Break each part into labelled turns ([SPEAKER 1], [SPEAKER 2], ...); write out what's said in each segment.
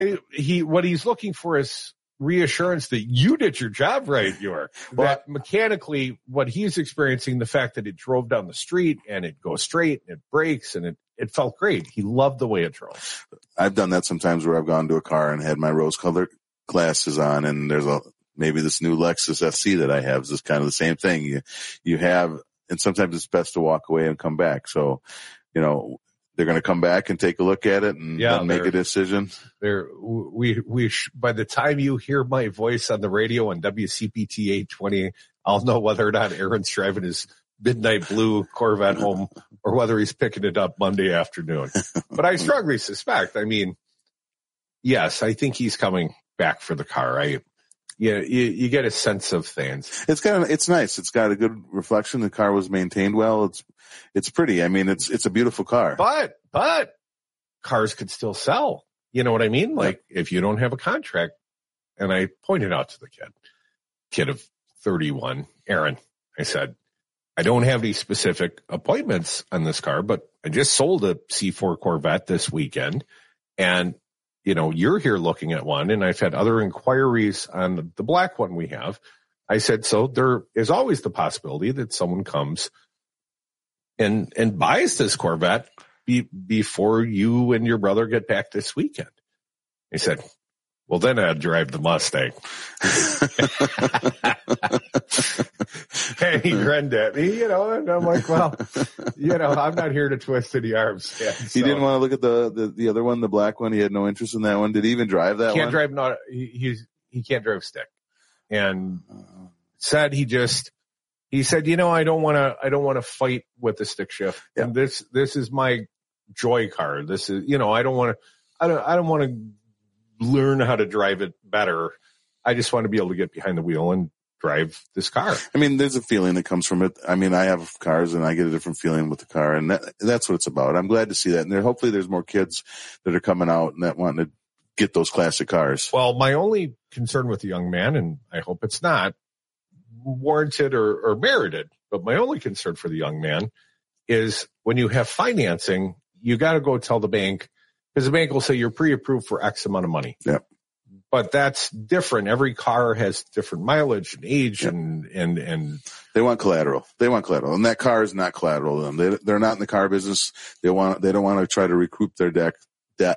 [SPEAKER 1] what he's looking for is reassurance that you did your job right, York.
[SPEAKER 2] Well,
[SPEAKER 1] that mechanically, what he's experiencing, the fact that it drove down the street and it goes straight and it brakes and it felt great. He loved the way it drove.
[SPEAKER 2] I've done that sometimes where I've gone to a car and had my rose-colored glasses on, and there's maybe this new Lexus FC that I have is kind of the same thing. You have, and sometimes it's best to walk away and come back. So, they're going to come back and take a look at it and then make a decision.
[SPEAKER 1] By the time you hear my voice on the radio on WCPT 820, I'll know whether or not Aaron's driving his midnight blue Corvette home or whether he's picking it up Monday afternoon. But I strongly suspect, yes, I think he's coming back for the car. You get a sense of things.
[SPEAKER 2] It's nice. It's got a good reflection. The car was maintained well. It's pretty. It's a beautiful car.
[SPEAKER 1] But cars could still sell. You know what I mean? Like if you don't have a contract, and I pointed out to the kid of 31, Aaron, I said, I don't have any specific appointments on this car, but I just sold a C4 Corvette this weekend, and you're here looking at one, and I've had other inquiries on the black one we have. I said, so there is always the possibility that someone comes and buys this Corvette before you and your brother get back this weekend. He said, well, then I'd drive the Mustang. And he grinned at me, and I'm like, well, I'm not here to twist any arms. Yeah, so.
[SPEAKER 2] He didn't want to look at the other one, the black one. He had no interest in that one. Did he even drive that
[SPEAKER 1] one? He can't drive stick. And said he said, I don't want to fight with the stick shift. Yeah. And this is my joy car. This is, I don't want to learn how to drive it better. I just want to be able to get behind the wheel and drive this car.
[SPEAKER 2] There's a feeling that comes from it. I have cars and I get a different feeling with the car, and that's what it's about. I'm glad to see that. And hopefully there's more kids that are coming out and that want to get those classic cars.
[SPEAKER 1] Well, my only concern with the young man, and I hope it's not warranted or merited, but my only concern for the young man is when you have financing, you got to go tell the bank, because the bank will say you're pre-approved for X amount of money.
[SPEAKER 2] Yeah.
[SPEAKER 1] But that's different. Every car has different mileage and age, and
[SPEAKER 2] they want collateral. And that car is not collateral to them. They're not in the car business. They don't want to try to recoup their debt.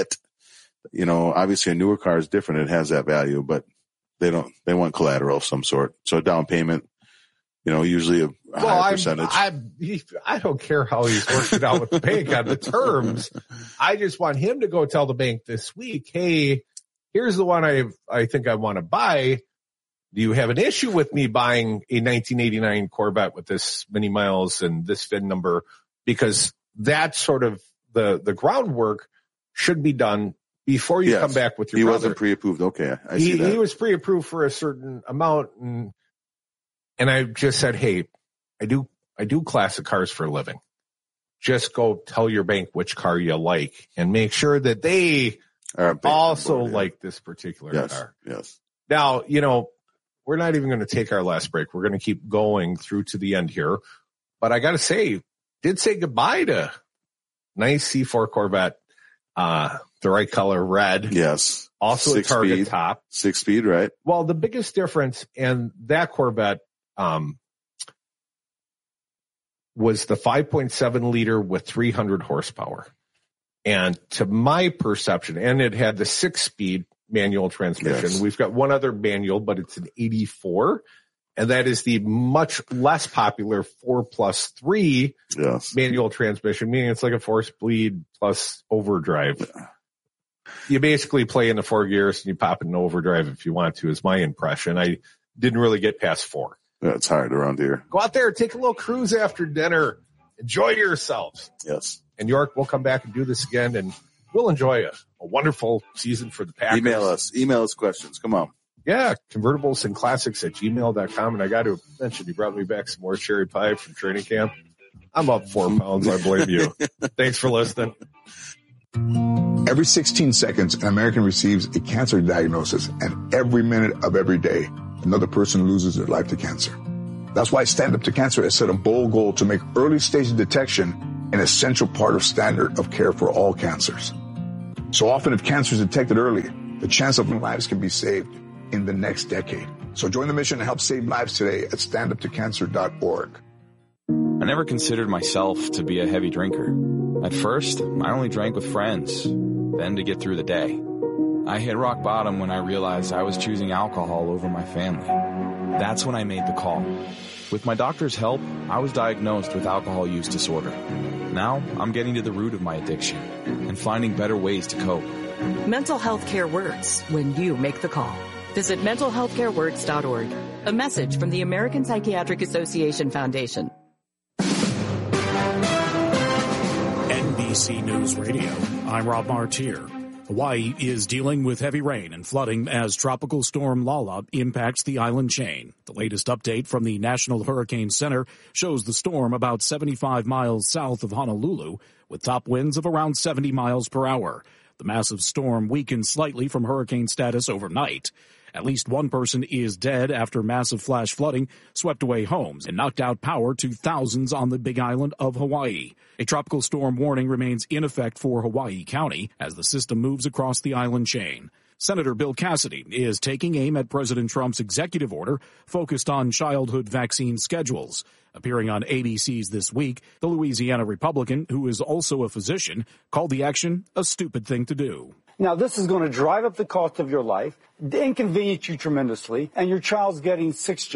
[SPEAKER 2] Obviously a newer car is different. It has that value, but they want collateral of some sort. So a down payment, usually a higher percentage.
[SPEAKER 1] I don't care how he's working out with the bank on the terms. I just want him to go tell the bank this week, hey, here's the one I think I want to buy. Do you have an issue with me buying a 1989 Corvette with this many miles and this VIN number? Because that's sort of the groundwork should be done before you come back with your brother.
[SPEAKER 2] He wasn't pre-approved. Okay. I see that.
[SPEAKER 1] He was pre-approved for a certain amount. And I just said, hey, I do classic cars for a living. Just go tell your bank which car you like and make sure that they also like this particular car.
[SPEAKER 2] Yes.
[SPEAKER 1] Now, we're not even going to take our last break. We're going to keep going through to the end here. But I got to say, did say goodbye to nice C4 Corvette, the right color, red.
[SPEAKER 2] Yes.
[SPEAKER 1] Also a Target top.
[SPEAKER 2] 6-speed, right?
[SPEAKER 1] Well, the biggest difference in that Corvette was the 5.7 liter with 300 horsepower. And to my perception, and it had the 6-speed manual transmission. Yes. We've got one other manual, but it's an 84. And that is the much less popular 4+3 manual transmission, meaning it's like a 4-speed plus overdrive. Yeah. You basically play in the 4 gears and you pop in overdrive if you want to, is my impression. I didn't really get past 4.
[SPEAKER 2] Yeah, it's hard around here.
[SPEAKER 1] Go out there, take a little cruise after dinner. Enjoy yourselves.
[SPEAKER 2] Yes.
[SPEAKER 1] And York, we'll come back and do this again, and we'll enjoy a wonderful season for the Packers.
[SPEAKER 2] Email us questions. Come on.
[SPEAKER 1] Yeah, convertiblesandclassics@gmail.com. And I got to mention, you brought me back some more cherry pie from training camp. I'm up 4 pounds. I blame you. Thanks for listening.
[SPEAKER 3] Every 16 seconds, an American receives a cancer diagnosis, and every minute of every day, another person loses their life to cancer. That's why Stand Up to Cancer has set a bold goal to make early stage detection an essential part of standard of care for all cancers. So often, if cancer is detected early, the chance of lives can be saved in the next decade. So join the mission to help save lives today at standuptocancer.org.
[SPEAKER 4] I never considered myself to be a heavy drinker. At first, I only drank with friends, then to get through the day. I hit rock bottom when I realized I was choosing alcohol over my family. That's when I made the call. With my doctor's help, I was diagnosed with alcohol use disorder. Now, I'm getting to the root of my addiction and finding better ways to cope.
[SPEAKER 5] Mental health care works when you make the call. Visit mentalhealthcareworks.org. A message from the American Psychiatric Association Foundation.
[SPEAKER 6] NBC News Radio. I'm Rob Martier. Hawaii is dealing with heavy rain and flooding as Tropical Storm Lala impacts the island chain. The latest update from the National Hurricane Center shows the storm about 75 miles south of Honolulu with top winds of around 70 miles per hour. The massive storm weakened slightly from hurricane status overnight. At least one person is dead after massive flash flooding swept away homes and knocked out power to thousands on the Big Island of Hawaii. A tropical storm warning remains in effect for Hawaii County as the system moves across the island chain. Senator Bill Cassidy is taking aim at President Trump's executive order focused on childhood vaccine schedules. Appearing on ABC's This Week, the Louisiana Republican, who is also a physician, called the action a stupid thing to do.
[SPEAKER 7] Now, this is going to drive up the cost of your life, inconvenience you tremendously, and your child's getting six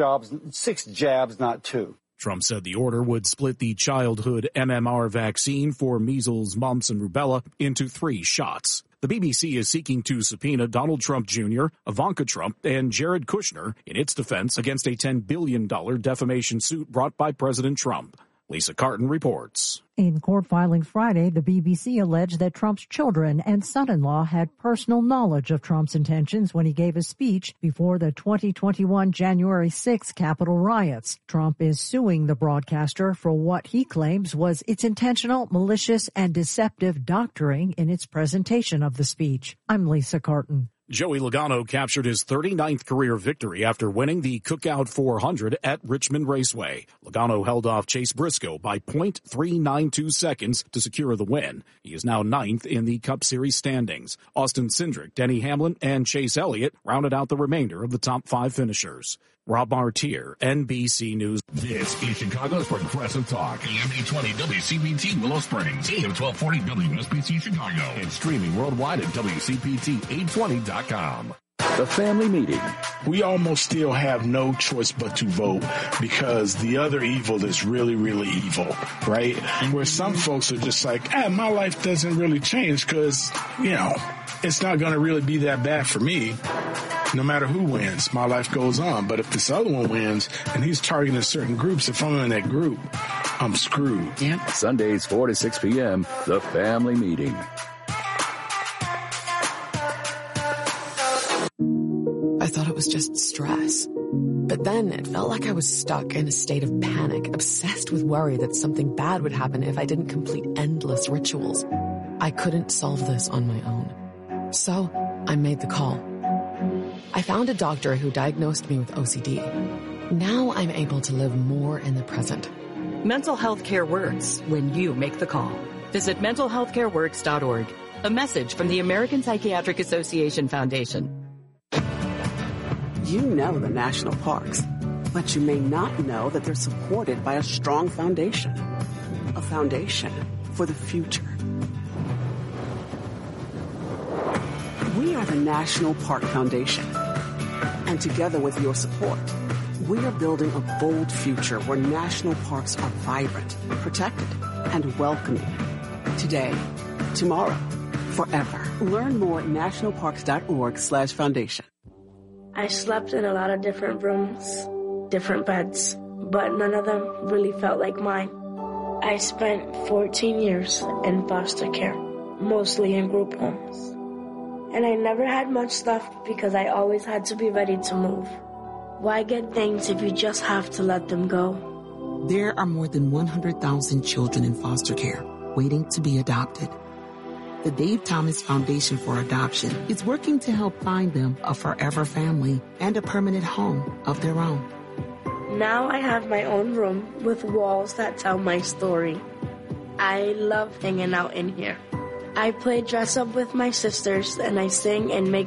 [SPEAKER 7] jabs, not two.
[SPEAKER 6] Trump said the order would split the childhood MMR vaccine for measles, mumps, and rubella into 3 shots. The BBC is seeking to subpoena Donald Trump Jr., Ivanka Trump, and Jared Kushner in its defense against a $10 billion defamation suit brought by President Trump. Lisa Carton reports.
[SPEAKER 8] In court filing Friday, the BBC alleged that Trump's children and son-in-law had personal knowledge of Trump's intentions when he gave a speech before the 2021 January 6 Capitol riots. Trump is suing the broadcaster for what he claims was its intentional, malicious, and deceptive doctoring in its presentation of the speech. I'm Lisa Carton.
[SPEAKER 6] Joey Logano captured his 39th career victory after winning the Cookout 400 at Richmond Raceway. Logano held off Chase Briscoe by .392 seconds to secure the win. He is now 9th in the Cup Series standings. Austin Cindric, Denny Hamlin, and Chase Elliott rounded out the remainder of the top 5 finishers. Rob Martier, NBC News.
[SPEAKER 9] This is Chicago's Progressive Talk. AM 820 WCPT Willow Springs. AM 1240 WSBC Chicago. And streaming worldwide at WCPT820.com.
[SPEAKER 10] The family meeting.
[SPEAKER 11] We almost still have no choice but to vote because the other evil is really, really evil, right? Where some folks are just like, my life doesn't really change because, it's not going to really be that bad for me. No matter who wins, my life goes on. But if this other one wins and he's targeting certain groups, if I'm in that group, I'm screwed.
[SPEAKER 10] Yeah. Sundays 4 to 6 p.m., The Family Meeting.
[SPEAKER 12] I thought it was just stress. But then it felt like I was stuck in a state of panic, obsessed with worry that something bad would happen if I didn't complete endless rituals. I couldn't solve this on my own. So I made the call. I found a doctor who diagnosed me with OCD. Now I'm able to live more in the present.
[SPEAKER 5] Mental health care works when you make the call. Visit mentalhealthcareworks.org. A message from the American Psychiatric Association Foundation.
[SPEAKER 13] You know the national parks, but you may not know that they're supported by a strong foundation. A foundation for the future. We are the National Park Foundation. And together with your support, we are building a bold future where national parks are vibrant, protected, and welcoming. Today, tomorrow, forever. Learn more at nationalparks.org/foundation.
[SPEAKER 14] I slept in a lot of different rooms, different beds, but none of them really felt like mine. I spent 14 years in foster care, mostly in group homes. And I never had much left because I always had to be ready to move. Why get things if you just have to let them go?
[SPEAKER 15] There are more than 100,000 children in foster care waiting to be adopted. The Dave Thomas Foundation for Adoption is working to help find them a forever family and a permanent home of their own.
[SPEAKER 14] Now I have my own room with walls that tell my story. I love hanging out in here. I play dress up with my sisters, and I sing and make